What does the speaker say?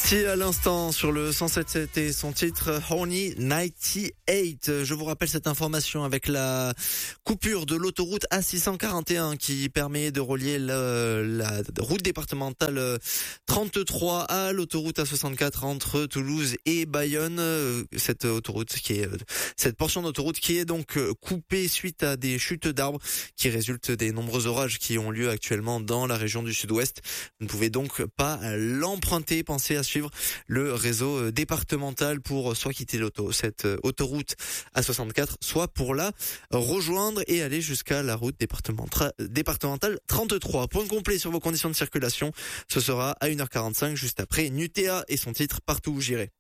Misty à l'instant sur le 107.7 et son titre Horny 98. Je vous rappelle cette information avec la coupure de l'autoroute A641 qui permet de relier la route départementale 33 à l'autoroute A64 entre Toulouse et Bayonne. Cette portion d'autoroute qui est donc coupée suite à des chutes d'arbres qui résultent des nombreux orages qui ont lieu actuellement dans la région du sud-ouest. Vous ne pouvez donc pas l'emprunter. Pensez à suivre le réseau départemental pour soit quitter cette autoroute A64, soit pour la rejoindre et aller jusqu'à la route départementale 33. Point complet sur vos conditions de circulation, ce sera à 1h45 juste après Nutea et son titre Partout où j'irai.